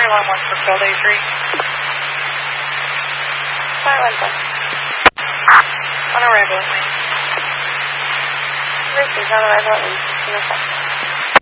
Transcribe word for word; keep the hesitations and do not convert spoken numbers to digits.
Flight one one for Field A three. Flight one one. On arrival at Wayne. Reese's on arrival at Wayne.